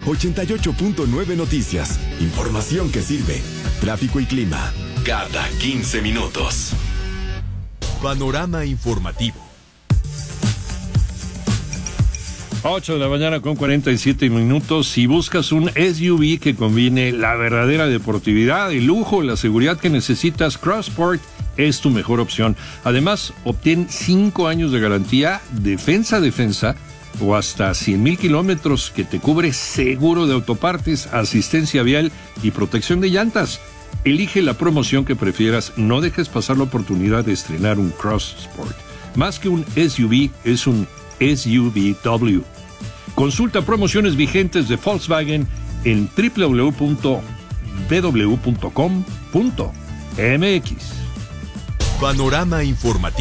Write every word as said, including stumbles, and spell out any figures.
ochenta y ocho punto nueve Noticias. Información que sirve. Tráfico y clima cada quince minutos. Panorama informativo. ocho de la mañana con cuarenta y siete minutos. Si buscas un S U V que combine la verdadera deportividad, el lujo, la seguridad que necesitas, Crossport es tu mejor opción. Además, obtén cinco años de garantía, defensa defensa, o hasta cien mil kilómetros que te cubre seguro de autopartes, asistencia vial y protección de llantas. Elige la promoción que prefieras. No dejes pasar la oportunidad de estrenar un Crossport. Más que un S U V, es un S U V W. Consulta promociones vigentes de Volkswagen en doble u doble u doble u punto b w punto com punto m x. Panorama informativo.